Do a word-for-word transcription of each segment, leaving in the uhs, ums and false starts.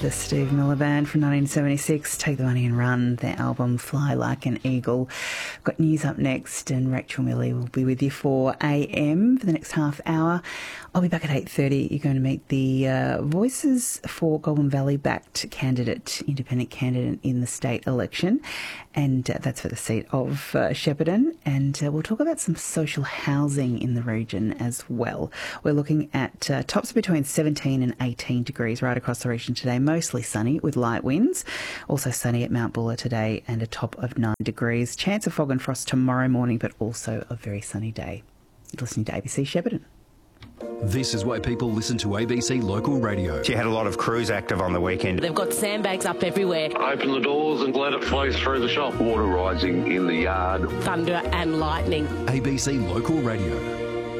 the Steve Miller Band from nineteen seventy-six, Take the Money and Run, their album Fly Like an Eagle. Got news up next, and Rachel Milley will be with you for A M for the next half hour. I'll be back at eight thirty. You're going to meet the uh, Voices for Goulburn Valley-backed candidate, independent candidate in the state election, and uh, that's for the seat of uh, Shepparton. And uh, we'll talk about some social housing in the region as well. We're looking at uh, tops between seventeen and eighteen degrees right across the region today, mostly sunny with light winds. Also sunny at Mount Buller today and a top of nine degrees. Chance of fog and frost tomorrow morning, but also a very sunny day. You're listening to A B C Shepparton. This is why people listen to A B C Local Radio. She had a lot of crews active on the weekend. They've got sandbags up everywhere. Open the doors and let it flow through the shop. Water rising in the yard. Thunder and lightning. A B C Local Radio.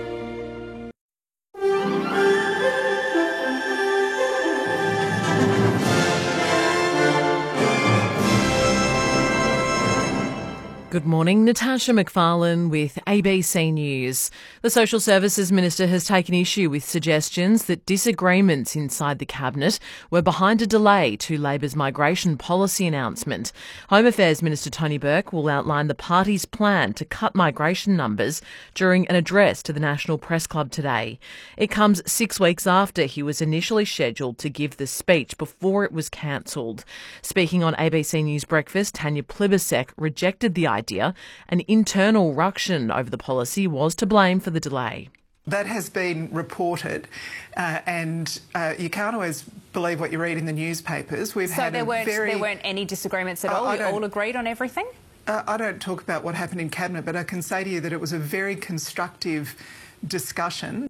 Good morning, Natasha McFarlane with A B C News. The Social Services Minister has taken issue with suggestions that disagreements inside the Cabinet were behind a delay to Labor's migration policy announcement. Home Affairs Minister Tony Burke will outline the party's plan to cut migration numbers during an address to the National Press Club today. It comes six weeks after he was initially scheduled to give the speech before it was cancelled. Speaking on A B C News Breakfast, Tanya Plibersek rejected the idea an internal ruction over the policy was to blame for the delay. That has been reported, uh, and uh, you can't always believe what you read in the newspapers. We've so had there a weren't very, there weren't any disagreements at uh, all. You all agreed on everything. Uh, I don't talk about what happened in Cabinet, but I can say to you that it was a very constructive discussion.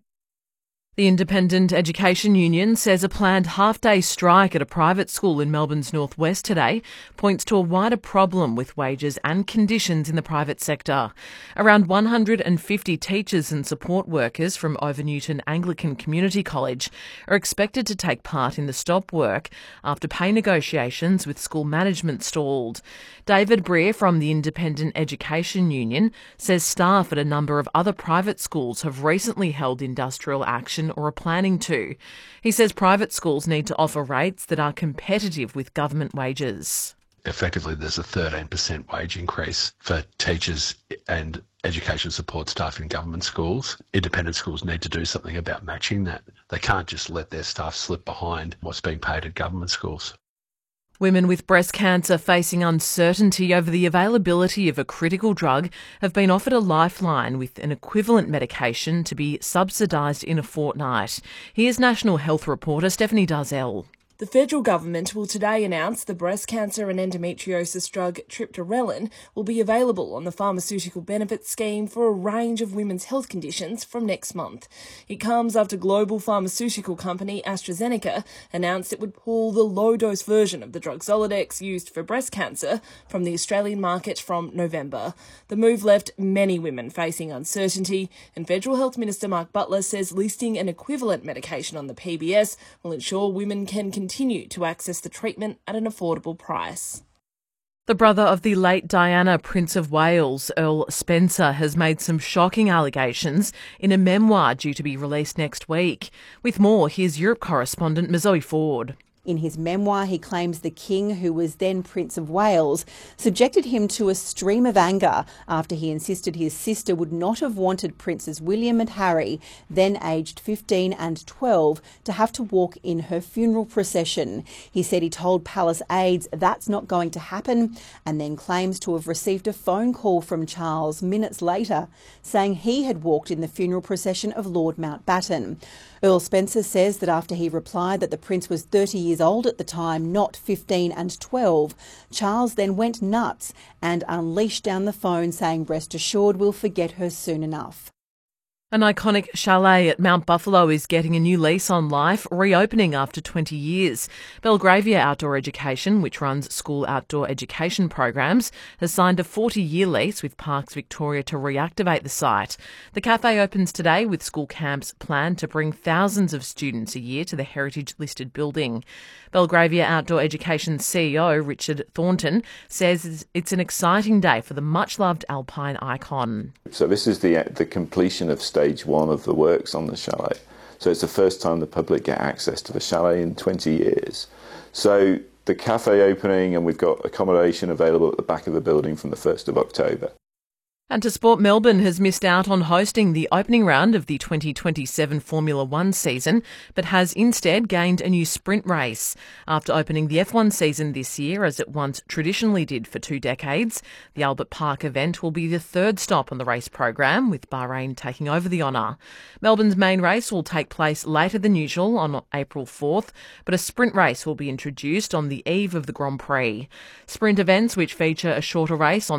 The Independent Education Union says a planned half-day strike at a private school in Melbourne's northwest today points to a wider problem with wages and conditions in the private sector. Around one hundred fifty teachers and support workers from Overnewton Anglican Community College are expected to take part in the stop work after pay negotiations with school management stalled. David Breer from the Independent Education Union says staff at a number of other private schools have recently held industrial action or are planning to. He says private schools need to offer rates that are competitive with government wages. Effectively, there's a thirteen percent wage increase for teachers and education support staff in government schools. Independent schools need to do something about matching that. They can't just let their staff slip behind what's being paid at government schools. Women with breast cancer facing uncertainty over the availability of a critical drug have been offered a lifeline with an equivalent medication to be subsidised in a fortnight. Here's National Health reporter Stephanie Darzell. The federal government will today announce the breast cancer and endometriosis drug triptorelin will be available on the pharmaceutical benefits scheme for a range of women's health conditions from next month. It comes after global pharmaceutical company AstraZeneca announced it would pull the low-dose version of the drug Zoladex used for breast cancer from the Australian market from November. The move left many women facing uncertainty, and Federal Health Minister Mark Butler says listing an equivalent medication on the P B S will ensure women can continue continue to access the treatment at an affordable price. The brother of the late Diana, Prince of Wales, Earl Spencer, has made some shocking allegations in a memoir due to be released next week. With more, here's Europe correspondent Mazoe Ford. In his memoir, he claims the king, who was then Prince of Wales, subjected him to a stream of anger after he insisted his sister would not have wanted Princes William and Harry, then aged fifteen and twelve, to have to walk in her funeral procession. He said he told palace aides that's not going to happen, and then claims to have received a phone call from Charles minutes later saying he had walked in the funeral procession of Lord Mountbatten. Earl Spencer says that after he replied that the prince was thirty years old at the time, not fifteen and twelve, Charles then went nuts and unleashed down the phone saying, "Rest assured we'll forget her soon enough." An iconic chalet at Mount Buffalo is getting a new lease on life, reopening after twenty years. Belgravia Outdoor Education, which runs school outdoor education programs, has signed a forty-year lease with Parks Victoria to reactivate the site. The cafe opens today with school camps planned to bring thousands of students a year to the heritage-listed building. Belgravia Outdoor Education C E O Richard Thornton says it's an exciting day for the much-loved alpine icon. So this is the the completion of stage one of the works on the chalet. So it's the first time the public get access to the chalet in twenty years. So the cafe opening, and we've got accommodation available at the back of the building from the first of October. And to sport, Melbourne has missed out on hosting the opening round of the twenty twenty-seven Formula One season, but has instead gained a new sprint race. After opening the F one season this year, as it once traditionally did for two decades, the Albert Park event will be the third stop on the race program, with Bahrain taking over the honour. Melbourne's main race will take place later than usual on April fourth, but a sprint race will be introduced on the eve of the Grand Prix. Sprint events, which feature a shorter race on